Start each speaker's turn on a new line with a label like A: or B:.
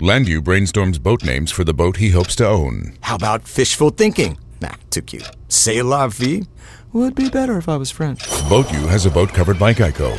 A: Landu brainstorms boat names for the boat he hopes to own.
B: How about fishful thinking? Nah, too cute. C'est la vie? Would be better if I was French.
A: Boat U has a boat covered by Geico.